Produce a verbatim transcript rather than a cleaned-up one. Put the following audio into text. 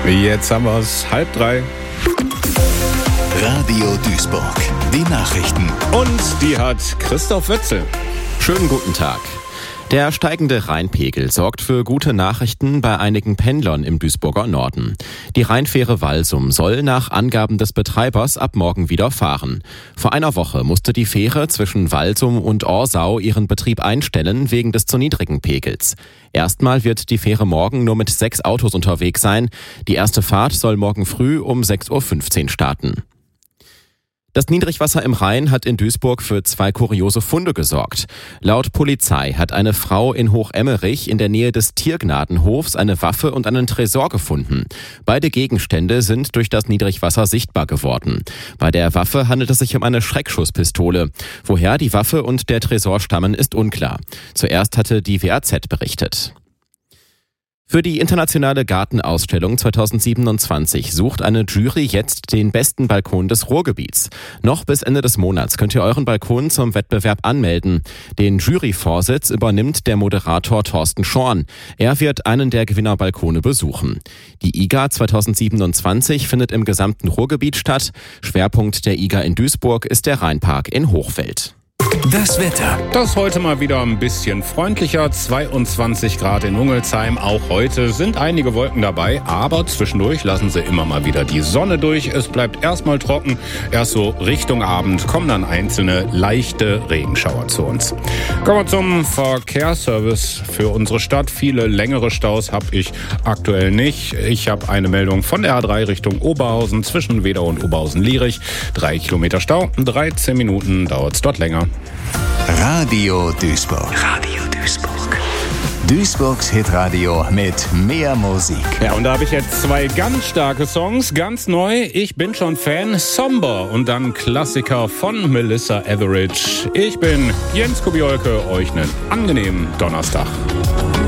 Jetzt haben wir es, halb drei. Radio Duisburg, die Nachrichten. Und die hat Christoph Wetzel. Schönen guten Tag. Der steigende Rheinpegel sorgt für gute Nachrichten bei einigen Pendlern im Duisburger Norden. Die Rheinfähre Walsum soll nach Angaben des Betreibers ab morgen wieder fahren. Vor einer Woche musste die Fähre zwischen Walsum und Orsau ihren Betrieb einstellen wegen des zu niedrigen Pegels. Erstmal wird die Fähre morgen nur mit sechs Autos unterwegs sein. Die erste Fahrt soll morgen früh um sechs Uhr fünfzehn starten. Das Niedrigwasser im Rhein hat in Duisburg für zwei kuriose Funde gesorgt. Laut Polizei hat eine Frau in Hochemmerich in der Nähe des Tiergnadenhofs eine Waffe und einen Tresor gefunden. Beide Gegenstände sind durch das Niedrigwasser sichtbar geworden. Bei der Waffe handelt es sich um eine Schreckschusspistole. Woher die Waffe und der Tresor stammen, ist unklar. Zuerst hatte die W A Z berichtet. Für die internationale Gartenausstellung zweitausendsiebenundzwanzig sucht eine Jury jetzt den besten Balkon des Ruhrgebiets. Noch bis Ende des Monats könnt ihr euren Balkon zum Wettbewerb anmelden. Den Juryvorsitz übernimmt der Moderator Thorsten Schorn. Er wird einen der Gewinnerbalkone besuchen. Die I G A zweitausendsiebenundzwanzig findet im gesamten Ruhrgebiet statt. Schwerpunkt der I G A in Duisburg ist der Rheinpark in Hochfeld. Das Wetter. Das heute mal wieder ein bisschen freundlicher. zweiundzwanzig Grad in Ungelsheim. Auch heute sind einige Wolken dabei, aber zwischendurch lassen sie immer mal wieder die Sonne durch. Es bleibt erstmal trocken. Erst so Richtung Abend kommen dann einzelne leichte Regenschauer zu uns. Kommen wir zum Verkehrsservice für unsere Stadt. Viele längere Staus habe ich aktuell nicht. Ich habe eine Meldung von der A drei Richtung Oberhausen zwischen Wedau und Oberhausen-Lierich. Drei Kilometer Stau, dreizehn Minuten dauert es dort länger. Radio Duisburg. Radio Duisburg. Duisburgs Hitradio mit mehr Musik. Ja, und da habe ich jetzt zwei ganz starke Songs, ganz neu. Ich bin schon Fan, Somber und dann Klassiker von Melissa Etheridge. Ich bin Jens Kubiolke, euch einen angenehmen Donnerstag.